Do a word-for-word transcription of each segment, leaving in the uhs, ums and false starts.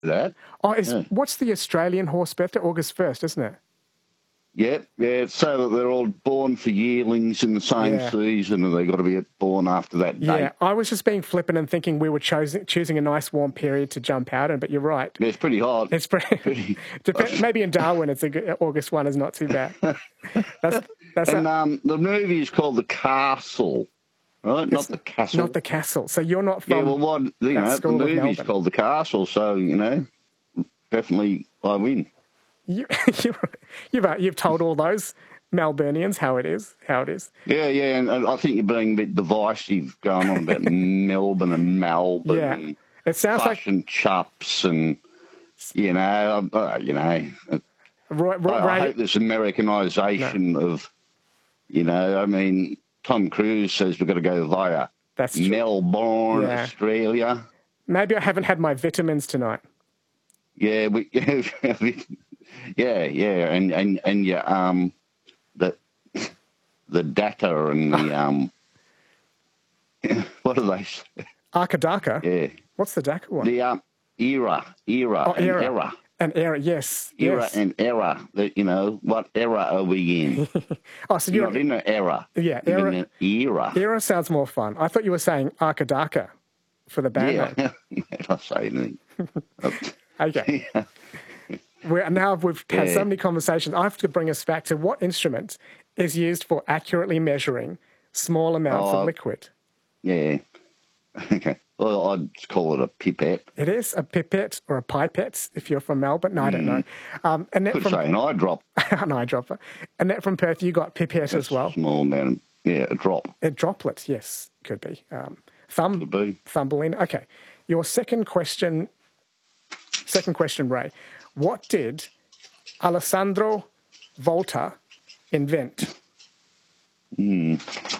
that. Oh, is, Yeah. what's the Australian horse birthday? August first, isn't it? Yeah, yeah, so that they're all born for yearlings in the same Yeah. season, and they've got to be born after that date. Yeah, I was just being flippant and thinking we were choosing choosing a nice warm period to jump out in, but you're right. Yeah, it's pretty hot. It's pretty. pretty Dep- maybe in Darwin, it's a good, August first is not too bad. That's that's and a, um, the movie is called The Castle, right? Not The Castle. Not The Castle. So you're not from Yeah, well, what, you that know, the school of movie's Melbourne. called The Castle, so, you know, definitely I win. You, you, you've uh, you've told all those Melburnians how it is, how it is. Yeah, yeah, and I think you're being a bit divisive going on about Melbourne and Melbourne Yeah, and it sounds plush like and chups and, you know, uh, you know, Roy, Roy, I, I Ray- hope this Americanisation of, you know, I mean, Tom Cruise says we've got to go via That's true. Melbourne, Yeah. Australia. Maybe I haven't had my vitamins tonight. Yeah, we, yeah, yeah, and and and yeah, um, the the data and the um, what are they? Arkadaka? Yeah, What's the D A C A one? the um, era, era, Oh, and era. era, An era, yes. era yes. and era. That, you know, what era are we in? Oh, so You're you're not in an era. Yeah, You're era- in an era. Era sounds more fun. I thought you were saying Arkadaka for the band Yeah, name. I'll say anything. Okay. Yeah. We're, now we've had Yeah. so many conversations. I have to bring us back to what instrument is used for accurately measuring small amounts Oh. of liquid. Yeah. Okay. Well, I'd just call it a pipette. It is a pipette or a pipette if you're from Melbourne. No, I don't know. Um, Annette Could from say an eye drop. an eyedropper. Annette from Perth, you got pipette as well. Small amount of, yeah, a drop. A droplet, yes, could be. Um, thumb, Could be. Thumbelina. Okay. Your second question, second question, Ray. What did Alessandro Volta invent? Oh,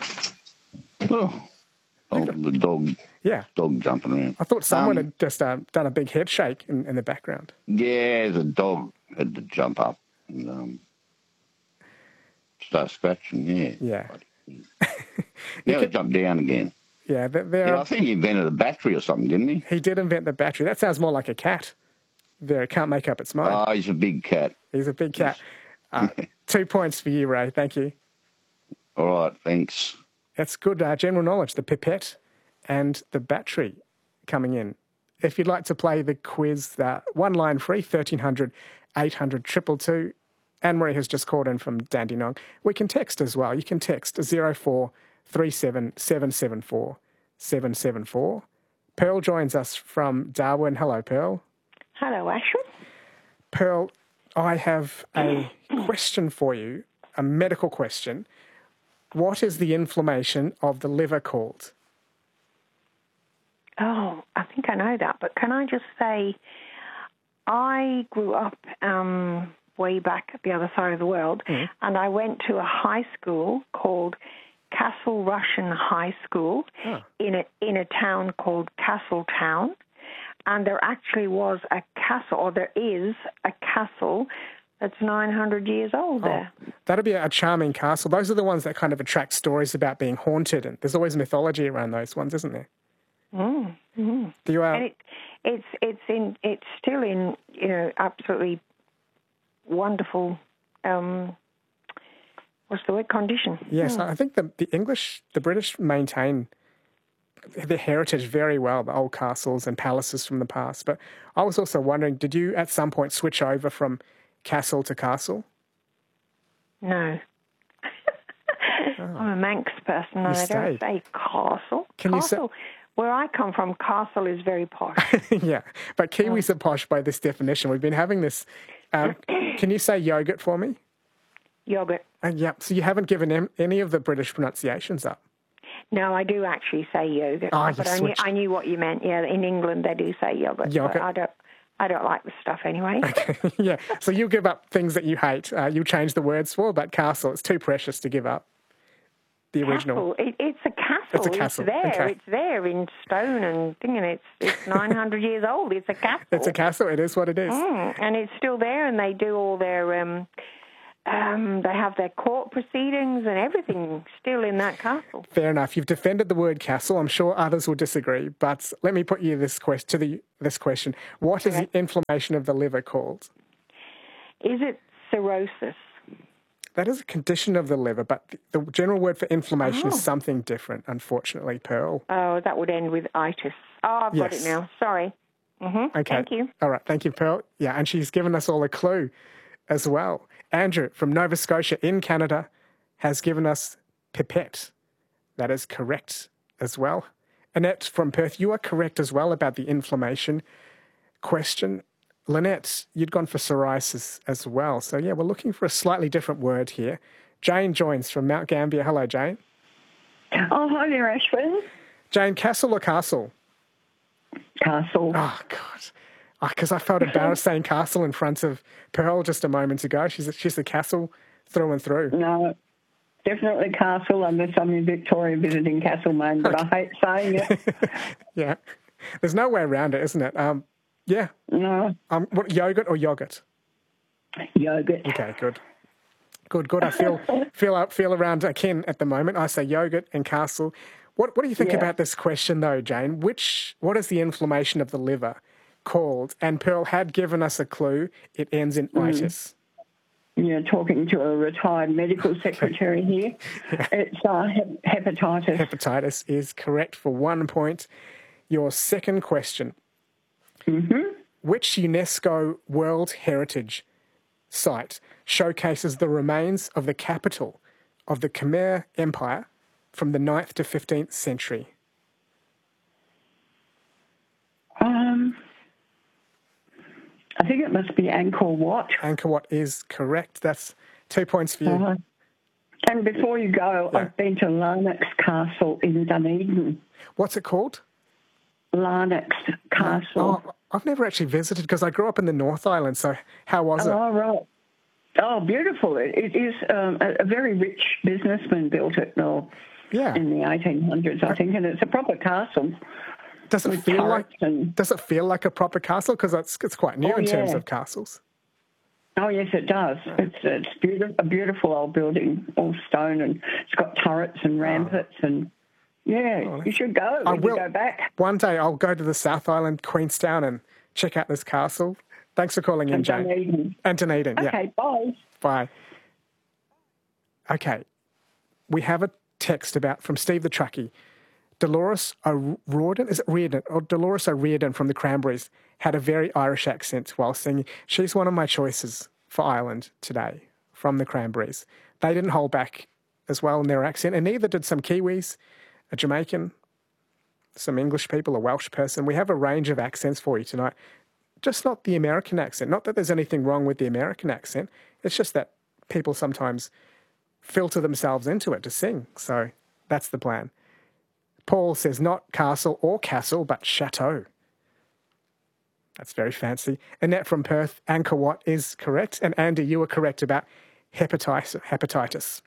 oh, the dog, Yeah. dog jumping around. I thought someone Um, had just uh, done a big head shake in, in the background. Yeah, the dog had to jump up and um, start scratching. Yeah. Yeah. Now he jumped down again. Yeah, there, there Yeah, are- I think he invented a battery or something, didn't he? he did invent the battery. That sounds more like a cat. There, it can't make up its mind. Oh, he's a big cat. He's a big cat. Uh, two points for you, Ray. Thank you. All right, thanks. That's good uh, general knowledge. The pipette and the battery coming in. If you'd like to play the quiz, uh, one line free, thirteen hundred, eight hundred, two two two. Anne-Marie has just called in from Dandenong. We can text as well. You can text zero four three seven seven seven four seven seven four. Pearl joins us from Darwin. Hello, Pearl. Hello, Ashwin. Pearl, I have a question for you, a medical question. What is the inflammation of the liver called? Oh, I think I know that, but can I just say, I grew up um, way back at the other side of the world, Mm. and I went to a high school called Castle Russian High School Oh. in a in a town called Castletown, and there actually was a castle, or there is a castle that's nine hundred years old there. Oh, that'd be a charming castle. Those are the ones that kind of attract stories about being haunted, and there's always mythology around those ones, isn't there? Mm, mm. Do you? Uh, And it, it's it's in it's still in you know absolutely wonderful. Um, what's the word? Condition. yes, I think the the English, the British maintain their heritage very well, the old castles and palaces from the past. But I was also wondering, did you at some point switch over from castle to castle? No. I'm a Manx person, and I stayed. don't say castle. Can you say- castle. Where I come from, castle is very posh. Yeah, but Kiwis are posh by this definition. We've been having this. Um, can you say yogurt for me? Yogurt. Uh, yeah, so you haven't given em- any of the British pronunciations up. No, I do actually say yogurt, Oh, you but I knew, switched. I knew what you meant. Yeah, in England they do say yogurt. Yogurt. But I don't. I don't like the stuff anyway. Yeah, so you give up things that you hate. Uh, you change the words for, but castle, it's too precious to give up the original. Castle. It, it's a castle. It's a castle, there. okay. It's there in stone and thing, and it's it's nine hundred years old. It's a castle. It's a castle. It is what it is. Mm, and it's still there, and they do all their um, Um, they have their court proceedings and everything still in that castle. Fair enough. You've defended the word castle. I'm sure others will disagree, but let me put you this quest- to the, this question. What is Okay. the inflammation of the liver called? Is it cirrhosis? That is a condition of the liver, but the, the general word for inflammation Oh. is something different, unfortunately, Pearl. Oh, that would end with itis. Oh, I've got Yes. it now. Sorry. Mm-hmm. Okay. Thank you. All right. Thank you, Pearl. Yeah, and she's given us all a clue as well. Andrew from Nova Scotia in Canada has given us pipette. That is correct as well. Annette from Perth, you are correct as well about the inflammation question. Lynette, you'd gone for psoriasis as well. So, yeah, we're looking for a slightly different word here. Jane joins from Mount Gambier. Hello, Jane. Oh, hi there, Ashwin. Jane, castle or castle? Castle. Oh, God. Because I felt embarrassed saying castle in front of Pearl just a moment ago. She's a, she's a castle through and through. No, definitely castle, unless I'm in Victoria visiting Castlemaine, but I hate saying it. Yeah. There's no way around it, isn't it? Um, yeah. No, Um, what, yogurt or yogurt? yogurt. Okay, good. Good, good. I feel feel out feel around Ken at the moment. I say yogurt and castle. What what do you think Yeah. about this question though, Jane? Which what is the inflammation of the liver called? And Pearl had given us a clue. It ends in itis. You're talking to a retired medical secretary here. It's uh, hep- hepatitis. Hepatitis is correct for one point. Your second question. Mm-hmm. Which UNESCO World Heritage Site showcases the remains of the capital of the Khmer Empire from the ninth to fifteenth century? Um, I think it must be Angkor Wat. Angkor Wat is correct. That's two points for you. Uh, and before you go, Yeah. I've been to Larnax Castle in Dunedin. What's it called? Larnax Castle. Oh, I've never actually visited because I grew up in the North Island. So how was it? Oh, right. Oh, beautiful. It, it is um, a, a very rich businessman built it or Yeah. in the eighteen hundreds, I think, and it's a proper castle. Does it with feel like turrets and- Does it feel like a proper castle? Because it's it's quite new Oh, in terms yeah. of castles. Oh, yes, it does. It's it's beautiful, a beautiful old building, all stone, and it's got turrets and ramparts, and yeah, you should go. I when you will. go back. One day I'll go to the South Island, Queenstown, and check out this castle. Thanks for calling in, And Jane. Dunedin. And Dunedin, yeah. Okay, bye. Bye. Okay. We have a text about from Steve the Truckie. Dolores O'Riordan, is it Reardon? Or Dolores O'Riordan from the Cranberries had a very Irish accent while singing. She's one of my choices for Ireland today from the Cranberries. They didn't hold back as well in their accent, and neither did some Kiwis, a Jamaican, some English people, a Welsh person. We have a range of accents for you tonight. Just not the American accent. Not that there's anything wrong with the American accent. It's just that people sometimes filter themselves into it to sing. So that's the plan. Paul says not castle or castle, but chateau. That's very fancy. Annette from Perth, Angkor Wat is correct. And Andy, you were correct about hepatitis. hepatitis.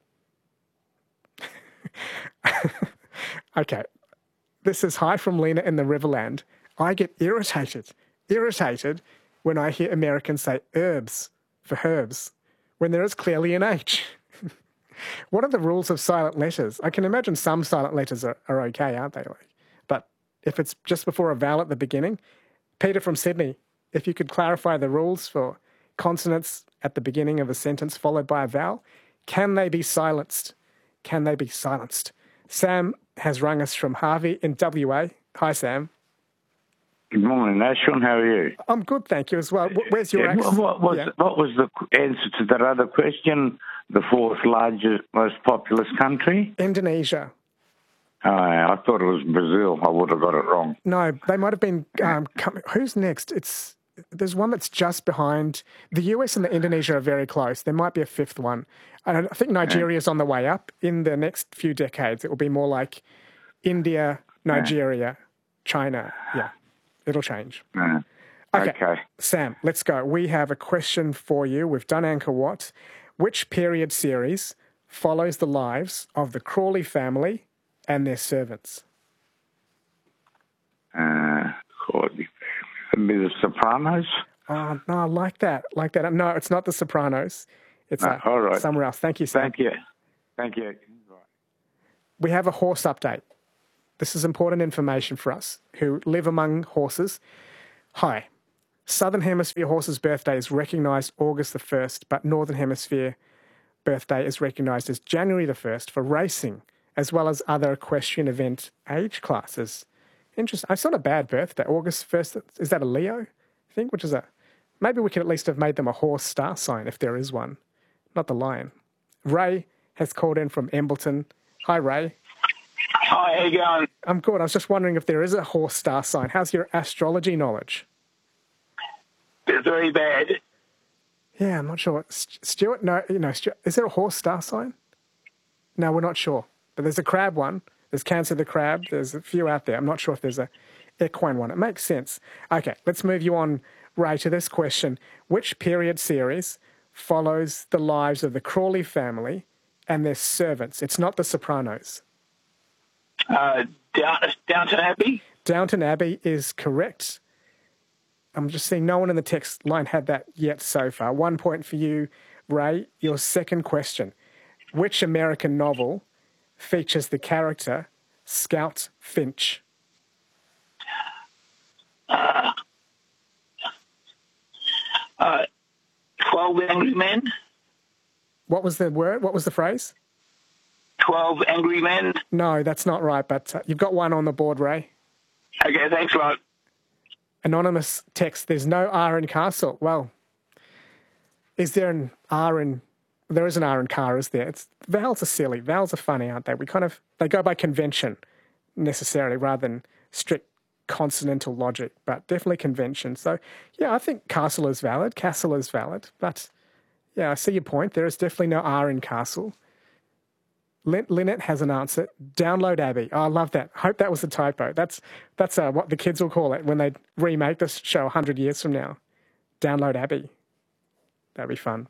Okay. This is hi from Lena in the Riverland. I get irritated, irritated when I hear Americans say herbs for herbs when there is clearly an H. What are the rules of silent letters? I can imagine some silent letters are, are okay, aren't they? Like, but if it's just before a vowel at the beginning, Peter from Sydney, if you could clarify the rules for consonants at the beginning of a sentence followed by a vowel, can they be silenced? Can they be silenced? Sam has rung us from Harvey in W A. Hi, Sam. Good morning, Ashwin. How are you? I'm good, thank you as well. Where's your Yeah, accent? what, was, Yeah. what was the answer to that other question? The fourth largest, most populous country? Indonesia. Uh, I thought it was Brazil. I would have got it wrong. No, they might have been. Um, com- who's next? It's there's one that's just behind. The U S and the Indonesia are very close. There might be a fifth one. And I think Nigeria's on the way up. In the next few decades, it will be more like India, Nigeria, China. Yeah, it'll change. Uh, Okay. okay. Sam, let's go. We have a question for you. We've done Angkor Wat. Which period series follows the lives of the Crawley family and their servants? Uh, Cordy. It'd be The Sopranos. Oh, no, I like that. Like that. No, it's not The Sopranos. It's No, uh, all right. somewhere else. Thank you, Sam. Thank you. Thank you. We have a horse update. This is important information for us who live among horses. Hi. Southern Hemisphere horses' birthday is recognised August the first, but Northern Hemisphere birthday is recognised as January the first for racing, as well as other equestrian event age classes. Interesting. It's not a bad birthday. August first, is that a Leo, I think? Which is a... Maybe we could at least have made them a horse star sign if there is one, not the lion. Ray has called in from Embleton. Hi, Ray. Hi, how you going? I'm good. I was just wondering if there is a horse star sign. How's your astrology knowledge? It's very bad. Yeah, I'm not sure. St- Stuart, no, you know, Stuart, is there a horse star sign? No, we're not sure. But there's a crab one. There's Cancer the crab. There's a few out there. I'm not sure if there's a equine one. It makes sense. Okay, let's move you on, Ray, to this question. Which period series follows the lives of the Crawley family and their servants? It's not The Sopranos. Uh, Down, Downton Abbey? Downton Abbey is correct. I'm just seeing no one in the text line had that yet so far. One point for you, Ray. Your second question. Which American novel features the character Scout Finch? Uh, uh, Twelve Angry Men? What was the word? What was the phrase? Twelve Angry Men? No, that's not right, but uh, you've got one on the board, Ray. Okay, thanks a lot. Anonymous text, there's no R in castle. Well, is there an R in... There is an R in car, is there? It's, vowels are silly. Vowels are funny, aren't they? We kind of... They go by convention, necessarily, rather than strict consonantal logic, but definitely convention. So, yeah, I think castle is valid. Castle is valid. But, yeah, I see your point. There is definitely no R in castle. Lin- Lynette has an answer. Download Abbey. Oh, I love that. Hope that was a typo. That's that's uh, what the kids will call it when they remake this show one hundred years from now. Download Abbey. That'd be fun.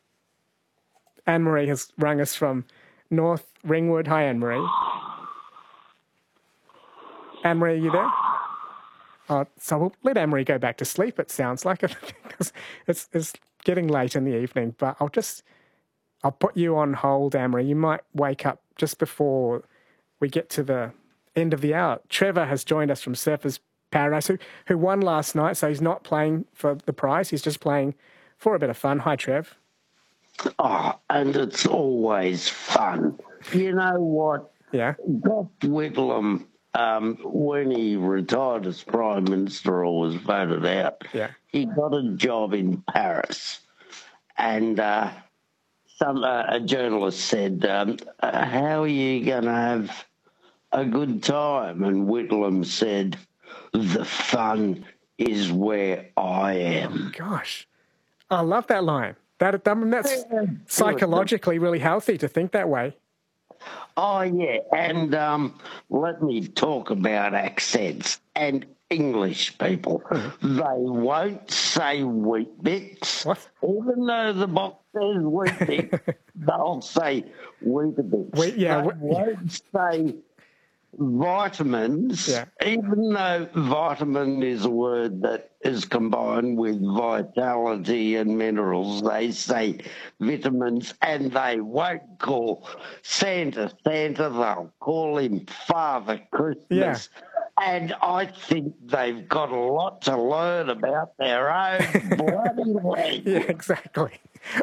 Anne-Marie has rung us from North Ringwood. Hi, Anne-Marie. Anne-Marie, are you there? Oh, so we'll let Anne-Marie go back to sleep, it sounds like. Because it's, it's getting late in the evening, but I'll just... I'll put you on hold, Anne-Marie. You might wake up just before we get to the end of the hour. Trevor has joined us from Surfers Paradise, who, who won last night, so he's not playing for the prize. He's just playing for a bit of fun. Hi, Trev. Oh, and it's always fun. You know what? Yeah. Gough Whitlam, um, when he retired as Prime Minister or was voted out, yeah. he got a job in Paris. And... Uh, Some, uh, a journalist said, um, uh, how are you going to have a good time? And Whitlam said, the fun is where I am. Gosh, I love that line. That, I mean, that's psychologically really healthy to think that way. Oh, yeah. And um, let me talk about accents and English people. They won't say Weet-Bix. What? Even though the box says Weet-Bix, they'll say Weet-Bix. Wait, yeah, they we- won't say vitamins, Yeah. even though vitamin is a word that is combined with vitality and minerals. They say vitamins, and they won't call Santa Santa. They'll call him Father Christmas. Yeah. And I think they've got a lot to learn about their own bloody language. Yeah, exactly.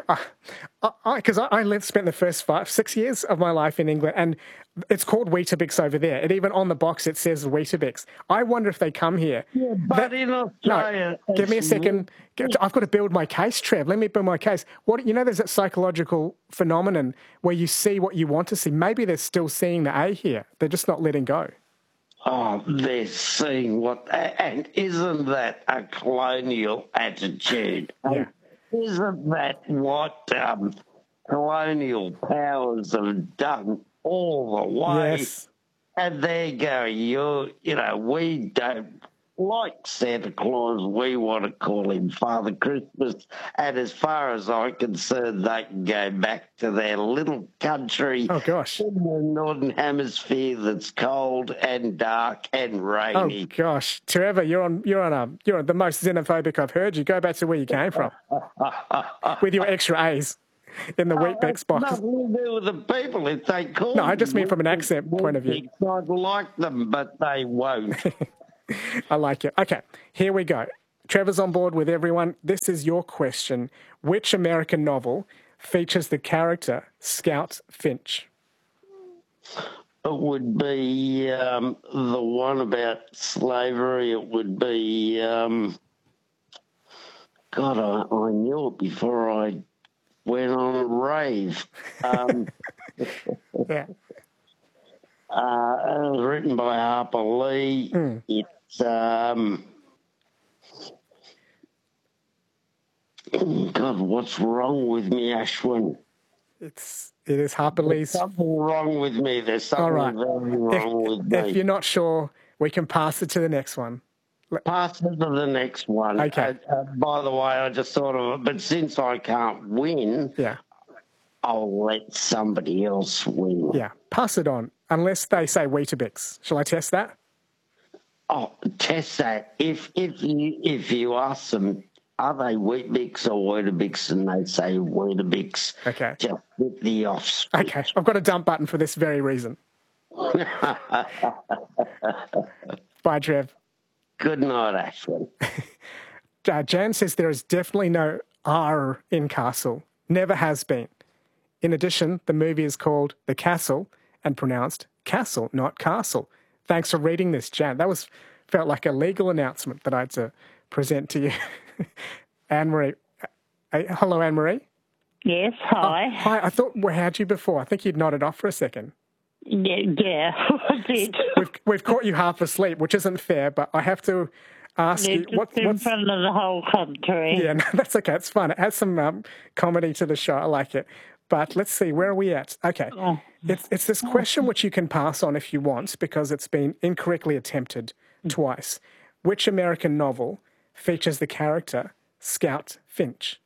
Because I, I, I lived, spent the first five, six years of my life in England, and it's called Weetabix over there. And even on the box, it says Weetabix. I wonder if they come here. Yeah, but That- in Australia... No, give me a it's second. I've got to build my case, Trev. Let me build my case. What you know, there's that psychological phenomenon where you see what you want to see. Maybe they're still seeing the A here. They're just not letting go. Oh, they're seeing what... And isn't that a colonial attitude? Yeah. And isn't that what um, colonial powers have done all the way? Yes. And they're going, you, you know, we don't like Santa Claus. We want to call him Father Christmas. And as far as I'm concerned, they can go back to their little country Oh, gosh. in the Northern Hemisphere that's cold and dark and Oh rainy. gosh, Trevor, you're on. You're on. A, you're the most xenophobic I've heard you. Go back to where you came from with your extra A's. in the Oh, Weet-Bix that's box. nothing to do with the people. If they call No, I just them mean from an accent Weet-Bix, point of view. I'd like them, but they won't. I like it. Okay, here we go. Trevor's on board with everyone. This is your question. Which American novel features the character Scout Finch? It would be um, the one about slavery. It would be, um, God, I, I knew it before I went on a rave. Um, Yeah. uh, it was written by Harper Lee. Mm. It's, um, God, what's wrong with me, Ashwin? It's it is Harper Lee's. There's something wrong with me. There's something All right. very wrong If, with me. if you're not sure, we can pass it to the next one. Pass it to the next one. Okay. Uh, uh, by the way, I just thought of it, but since I can't win, Yeah. I'll let somebody else win. Yeah. Pass it on, unless they say Weetabix. Shall I test that? Oh, test that. If if you if you ask them, are they Weet-Bix or Weetabix, and they say Weetabix, Okay. just hit the off. Okay. I've got a dump button for this very reason. Bye, Trev. Good night, Ashwin. Uh, Jan says there is definitely no R in Castle. Never has been. In addition, the movie is called The Castle and pronounced Castle, not Castle. Thanks for reading this, Jan. That was felt like a legal announcement that I had to present to you. Anne-Marie. Uh, hello, Anne-Marie. Yes, hi. Oh, hi. I thought we had you before. I think you'd nodded off for a second. Yeah, yeah, I did. We've we've caught you half asleep, which isn't fair, but I have to ask Yeah, you just what, in what's front of the whole country. Yeah, no, that's okay. It's fun. It adds some um, comedy to the show. I like it. But let's see, where are we at? Okay. Oh. It's it's this question which you can pass on if you want because it's been incorrectly attempted twice. Which American novel features the character Scout Finch?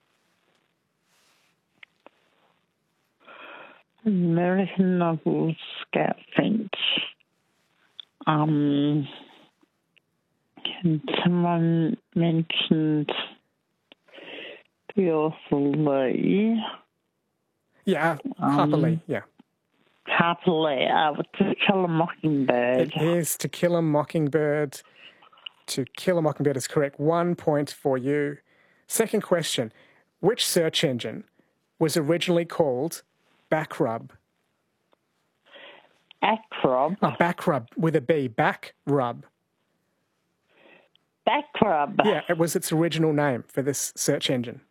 American novel Scout Finch. Um, can someone mentioned the author Lee? Yeah, Harper Um, Lee, yeah. Harper Lee, uh, To Kill a Mockingbird. It is To Kill a Mockingbird. To Kill a Mockingbird is correct. One point for you. Second question. Which search engine was originally called Backrub? Backrub. Oh, Backrub with a B. Backrub. Backrub. Yeah, it was its original name for this search engine.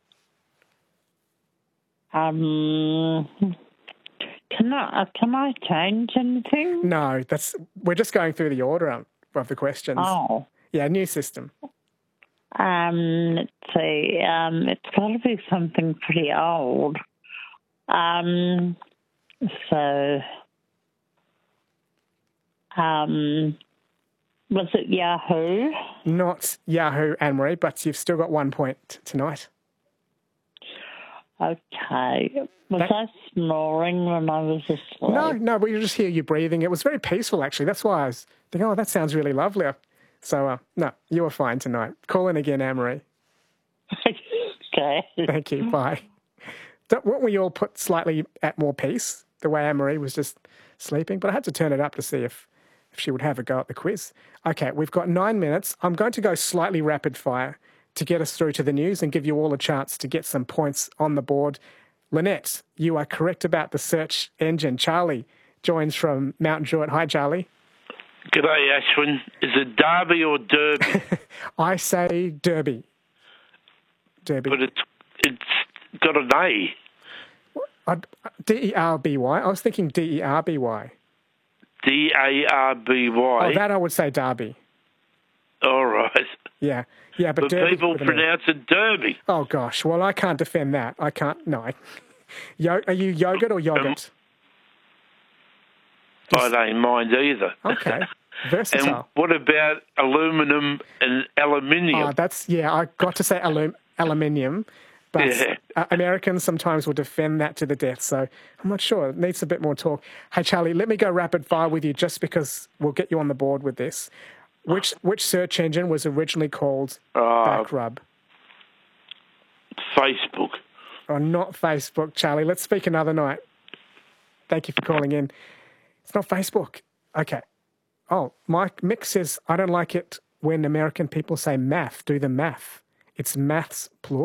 Um, can I, uh, can I change anything? No, that's we're just going through the order of of the questions. Oh. Yeah, new system. Um, let's see. Um, it's got to be something pretty old. Um, so, um, was it Yahoo? Not Yahoo, Anne-Marie, but you've still got one point tonight. Okay. Was That- I snoring when I was asleep? No, no, we just hear you breathing. It was very peaceful, actually. That's why I was thinking, oh, that sounds really lovely. So, uh, no, you were fine tonight. Call in again, Anne-Marie. Okay. Thank you. Bye. Don't- Weren't we all put slightly at more peace, the way Anne-Marie was just sleeping? But I had to turn it up to see if, if she would have a go at the quiz. Okay, we've got nine minutes. I'm going to go slightly rapid fire to get us through to the news and give you all a chance to get some points on the board. Lynette, you are correct about the search engine. Charlie joins from Mount Druitt. Hi, Charlie. G'day, Ashwin. Is it Derby or Derby? I say Derby. Derby. But it's it's got an A. I'd- D E R B Y. I was thinking D E R B Y. D A R B Y. Oh, that I would say Derby. All right. Yeah. Yeah, but, But Derby people with an E. pronounce it Derby. Oh, gosh. Well, I can't defend that. I can't. No. I, Yo, are you yogurt or yogurt? I don't mind either. Okay. And Versatile. what about aluminum and aluminium? Oh, that's, yeah, I got to say alum, aluminium, but Yeah. uh, Americans sometimes will defend that to the death, so I'm not sure. It needs a bit more talk. Hey, Charlie, let me go rapid fire with you just because we'll get you on the board with this. Which which search engine was originally called Uh, Backrub? Facebook. Oh, not Facebook, Charlie. Let's speak another night. Thank you for calling in. It's not Facebook. Okay. Oh, Mike Mick says, I don't like it when American people say math. Do the math. It's maths plural.